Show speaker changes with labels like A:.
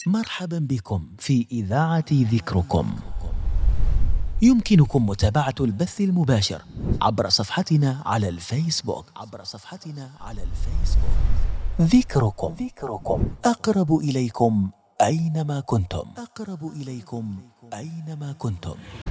A: مرحبا بكم في إذاعة ذكركم. يمكنكم متابعة البث المباشر عبر صفحتنا على الفيسبوك. ذكركم أقرب إليكم أينما كنتم.